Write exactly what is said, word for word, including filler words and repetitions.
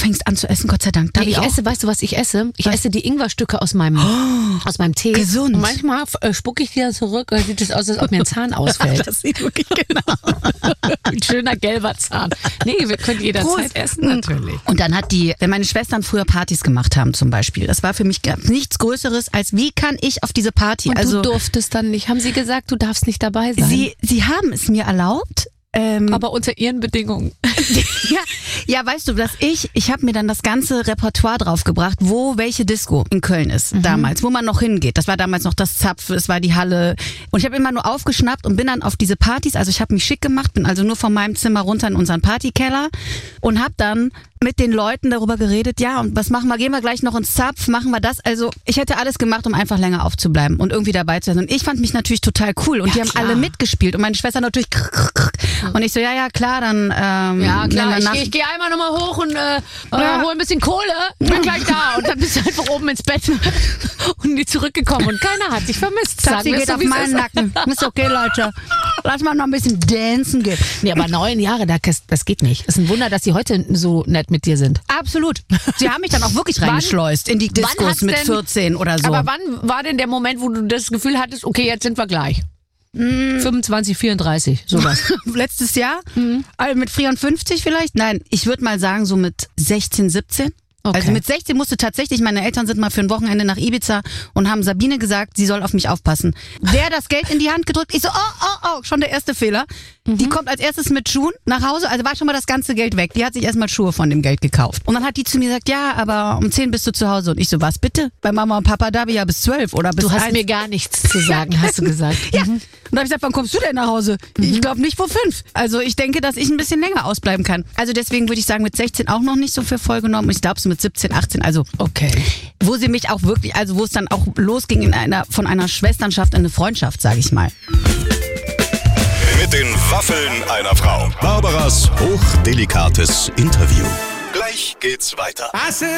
fängst an zu essen, Gott sei Dank. Darf nee, ich ich auch? esse, weißt du, was ich esse? Ich Was? esse die Ingwerstücke aus meinem, oh, aus meinem Tee. Gesund. Und manchmal äh, spucke ich die dann zurück und sieht es aus, als ob mir ein Zahn ausfällt. Das sieht wirklich genau. Ein schöner gelber Zahn. Nee, wir können jederzeit Prost. essen, natürlich. Und dann hat die, wenn meine Schwestern früher Partys gemacht haben zum Beispiel, das war für mich nichts Größeres als, wie kann ich auf diese Party, Und also du durftest dann nicht. Haben sie gesagt, du darfst nicht dabei sein? sie, sie haben es mir erlaubt. Ähm, aber unter ihren Bedingungen. ja, ja, weißt du, dass ich, ich habe mir dann das ganze Repertoire draufgebracht, wo welche Disco in Köln ist, mhm. damals, wo man noch hingeht. Das war damals noch das Zapf, es war die Halle. Und ich habe immer nur aufgeschnappt und bin dann auf diese Partys, also ich habe mich schick gemacht, bin also nur von meinem Zimmer runter in unseren Partykeller und habe dann mit den Leuten darüber geredet, ja, und was machen wir, gehen wir gleich noch ins Zapf, machen wir das. Also ich hätte alles gemacht, um einfach länger aufzubleiben und irgendwie dabei zu sein. Und ich fand mich natürlich total cool und Ja, die haben klar. alle mitgespielt und meine Schwester natürlich und ich so, ja, ja, klar, dann ähm, Ja, klar, dann ich, nach- geh- ich gehe einmal nochmal hoch und äh, Ja. äh, hol ein bisschen Kohle, bin gleich da. Und dann bist du einfach oben ins Bett und nie zurückgekommen und keiner hat dich vermisst. Taxi Sagen wir geht so, auf wie es meinen ist. Nacken. Ist okay, Leute. Lass mal noch ein bisschen dancen gehen. Nee, aber neun Jahre, das, das geht nicht. Es ist ein Wunder, dass sie heute so nett mit dir sind. Absolut. Sie haben mich dann auch wirklich Wann- reingeschleust in die wann Diskos hat's mit denn- vierzehn oder so. Aber wann war denn der Moment, wo du das Gefühl hattest, okay, jetzt sind wir gleich? fünfundzwanzig, vierunddreißig, sowas. Letztes Jahr? Also mit vierundfünfzig vielleicht? Nein, ich würde mal sagen so mit sechzehn, siebzehn. Okay. Also mit sechzehn musste tatsächlich, meine Eltern sind mal für ein Wochenende nach Ibiza und haben Sabine gesagt, sie soll auf mich aufpassen. Der das Geld in die Hand gedrückt, ich so, oh, oh, oh, schon der erste Fehler. Die kommt als erstes mit Schuhen nach Hause, also war schon mal das ganze Geld weg. Die hat sich erstmal Schuhe von dem Geld gekauft. Und dann hat die zu mir gesagt, ja, aber um zehn bist du zu Hause. Und ich so, was bitte? Bei Mama und Papa da bin ich ja bis zwölf oder bis Du hast eins. mir gar nichts zu sagen, hast du gesagt. Ja. Und da habe ich gesagt, wann kommst du denn nach Hause? Ich glaube nicht vor fünf. Also ich denke, dass ich ein bisschen länger ausbleiben kann. Also deswegen würde ich sagen, mit sechzehn auch noch nicht so viel vollgenommen. Ich glaube so mit siebzehn, achtzehn, also Okay. wo sie mich auch wirklich, also wo es dann auch losging in einer, von einer Schwesternschaft in eine Freundschaft, sage ich mal. Mit den Waffeln einer Frau. Barbaras hochdelikates Interview. Gleich geht's weiter.